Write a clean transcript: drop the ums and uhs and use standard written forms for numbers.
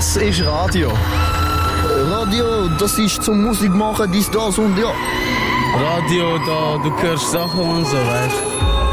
Das ist Radio. Radio, das ist zum Musik machen, dies, das und ja. Radio, da, du hörst Sachen und so, weißt du.